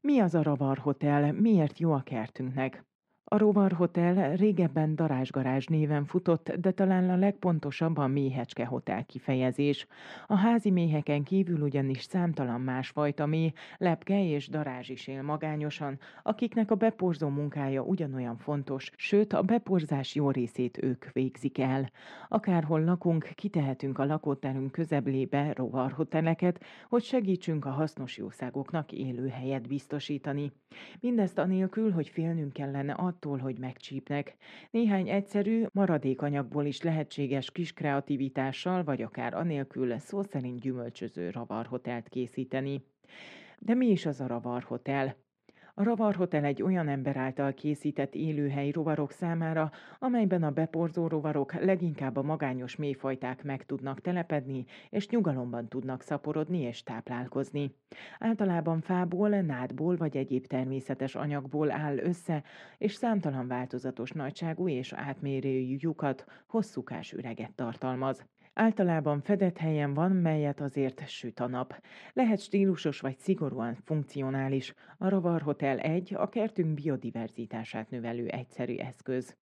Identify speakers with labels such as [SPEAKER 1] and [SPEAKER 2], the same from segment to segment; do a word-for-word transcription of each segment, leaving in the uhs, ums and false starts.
[SPEAKER 1] Mi az a Ravar Hotel? Miért jó a kertünknek? A Rovar Hotel régebben Darázsgarázs néven futott, de talán a legpontosabb a Méhecske Hotel kifejezés. A házi méheken kívül ugyanis számtalan másfajta méh, lepke és darázs is él magányosan, akiknek a beporzó munkája ugyanolyan fontos, sőt a beporzás jó részét ők végzik el. Akárhol lakunk, kitehetünk a lakóterünk közeblébe rovarhoteleket, hogy segítsünk a hasznos jószágoknak élőhelyet biztosítani. Mindezt anélkül, hogy félnünk kellene attól, hogy megcsípnek. Néhány egyszerű, maradékanyagból is lehetséges kis kreativitással, vagy akár anélkül szó szerint gyümölcsöző ravarhotelt készíteni. De mi is az a ravarhotel? A Ravar Hotel egy olyan ember által készített élőhely rovarok számára, amelyben a beporzó rovarok leginkább a magányos méhfajták meg tudnak telepedni, és nyugalomban tudnak szaporodni és táplálkozni. Általában fából, nádból vagy egyéb természetes anyagból áll össze, és számtalan változatos nagyságú és átmérőjű lyukat, hosszúkás üreget tartalmaz. Általában fedett helyen van, melyet azért süt a nap. Lehet stílusos vagy szigorúan funkcionális. A Ravar Hotel egy a kertünk biodiverzitását növelő egyszerű eszköz.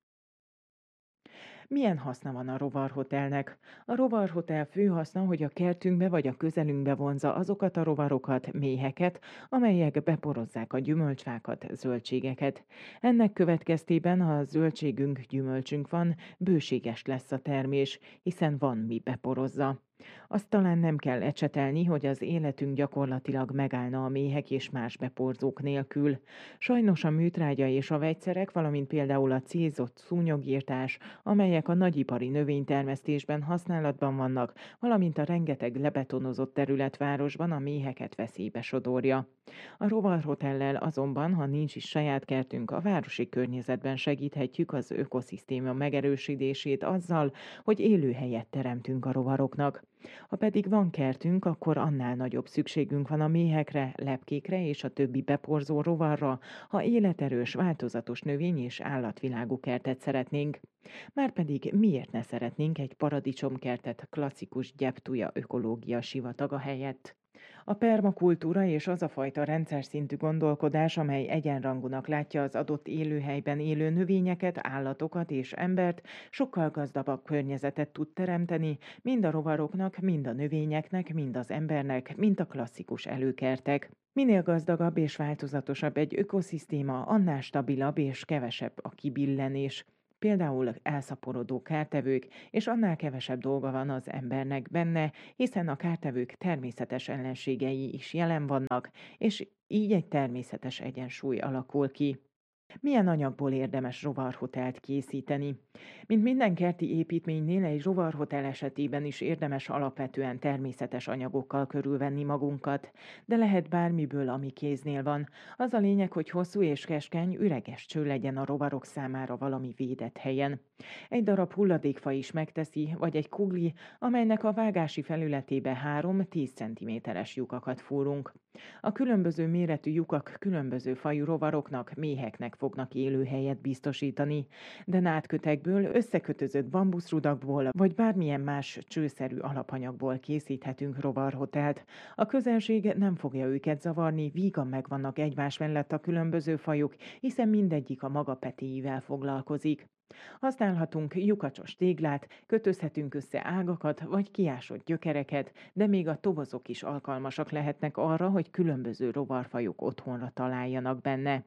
[SPEAKER 1] Milyen haszna van a Rovar Hotelnek? A Rovar Hotel fő haszna, hogy a kertünkbe vagy a közelünkbe vonza azokat a rovarokat, méheket, amelyek beporozzák a gyümölcsfákat, zöldségeket. Ennek következtében, ha zöldségünk, gyümölcsünk van, bőséges lesz a termés, hiszen van mi beporozza. Azt talán nem kell ecsetelni, hogy az életünk gyakorlatilag megállna a méhek és más beporzók nélkül. Sajnos a műtrágya és a vegyszerek, valamint például a célzott szúnyogírtás, amelyek a nagyipari növénytermesztésben használatban vannak, valamint a rengeteg lebetonozott területvárosban a méheket veszélybe sodorja. A Rovar Hotellel azonban, ha nincs is saját kertünk, a városi környezetben segíthetjük az ökoszisztéma megerősítését azzal, hogy élőhelyet teremtünk a rovaroknak. Ha pedig van kertünk, akkor annál nagyobb szükségünk van a méhekre, lepkékre és a többi beporzó rovarra, ha életerős, változatos növény- és állatvilágú kertet szeretnénk. Márpedig miért ne szeretnénk egy paradicsomkertet klasszikus gyeptuja ökológia sivataga helyett? A permakultúra és az a fajta rendszer szintű gondolkodás, amely egyenrangúnak látja az adott élőhelyben élő növényeket, állatokat és embert, sokkal gazdagabb környezetet tud teremteni, mind a rovaroknak, mind a növényeknek, mind az embernek, mint a klasszikus előkertek. Minél gazdagabb és változatosabb egy ökoszisztéma, annál stabilabb és kevesebb a kibillenés. Például elszaporodó kártevők, és annál kevesebb dolga van az embernek benne, hiszen a kártevők természetes ellenségei is jelen vannak, és így egy természetes egyensúly alakul ki. Milyen anyagból érdemes rovarhotelt készíteni? Mint minden kerti építménynél, egy rovarhotel esetében is érdemes alapvetően természetes anyagokkal körülvenni magunkat, de lehet bármiből, ami kéznél van. Az a lényeg, hogy hosszú és keskeny, üreges cső legyen a rovarok számára valami védett helyen. Egy darab hulladékfa is megteszi, vagy egy kugli, amelynek a vágási felületébe három-tíz centiméteres lyukakat fúrunk. A különböző méretű lyukak különböző fajú rovaroknak, méheknek fognak élőhelyet biztosítani, de nádkötekből, összekötözött bambuszrudakból vagy bármilyen más csőszerű alapanyagból készíthetünk rovarhotelt. A közelség nem fogja őket zavarni, vígan megvannak egymás mellett a különböző fajok, hiszen mindegyik a maga petéivel foglalkozik. Használhatunk lyukacsos téglát, kötözhetünk össze ágakat vagy kiásott gyökereket, de még a tovozok is alkalmasak lehetnek arra, hogy különböző rovarfajok otthonra találjanak benne.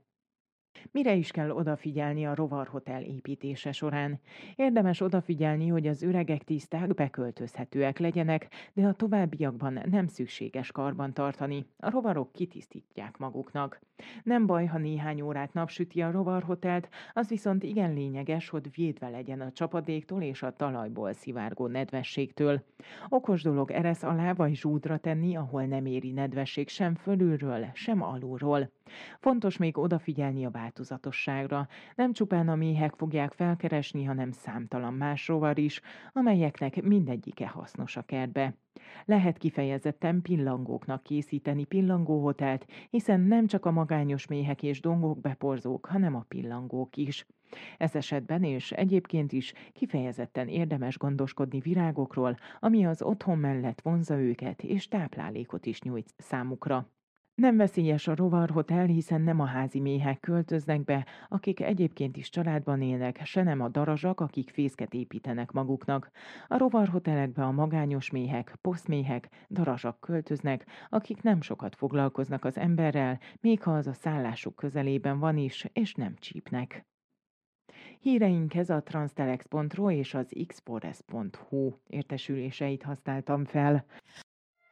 [SPEAKER 1] Mire is kell odafigyelni a rovarhotel építése során? Érdemes odafigyelni, hogy az üregek tiszták, beköltözhetőek legyenek, de a továbbiakban nem szükséges karban tartani. A rovarok kitisztítják maguknak. Nem baj, ha néhány órát napsüti a rovarhotelt, az viszont igen lényeges, hogy védve legyen a csapadéktól és a talajból szivárgó nedvességtől. Okos dolog eresz alá vagy zsúdra tenni, ahol nem éri nedvesség sem fölülről, sem alulról. Fontos még odafigyelni a változatosságra. Nem csupán a méhek fogják felkeresni, hanem számtalan más rovar is, amelyeknek mindegyike hasznos a kertbe. Lehet kifejezetten pillangóknak készíteni pillangóhotelt, hiszen nem csak a magányos méhek és dongók beporzók, hanem a pillangók is. Ez esetben és egyébként is kifejezetten érdemes gondoskodni virágokról, ami az otthon mellett vonzza őket és táplálékot is nyújt számukra. Nem veszélyes a rovarhotel, hiszen nem a házi méhek költöznek be, akik egyébként is családban élnek, se nem a darazsak, akik fészket építenek maguknak. A rovarhotelekbe a magányos méhek, poszméhek, darazsak költöznek, akik nem sokat foglalkoznak az emberrel, még ha az a szállásuk közelében van is, és nem csípnek. Híreinkhez a transtelex pont ru és az xforest pont hu értesüléseit használtam fel.